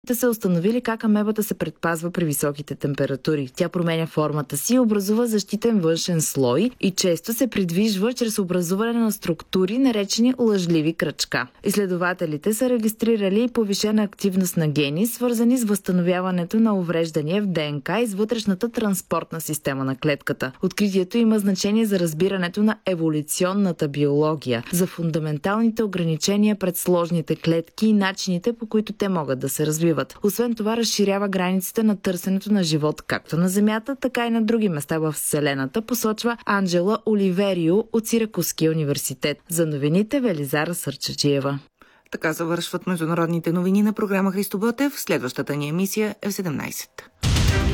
Те са установили как амебата се предпазва при високите температури. Тя променя формата си и образува защитен външен слой и често се придвижва чрез образуване на структури, наречени лъжливи кръчка. Изследователите са регистрирали повишена активност на гени, свързани с възстановяването на увреждания в ДНК и с вътрешната транспортна система на клетката. Откритието има значение за разбирането на еволюционната биология, за фундаменталните ограничения пред сложните клетки и начините, по които те могат да се развиват. Освен това, разширява границите на търсенето на живот както на Земята, така и на други места в Вселената, посочва Анджела Оливерио от Сиракузския университет. За новините Велизара Сърчаджиева. Така завършват международните новини на програма Христо Ботев. Следващата ни емисия е в 17.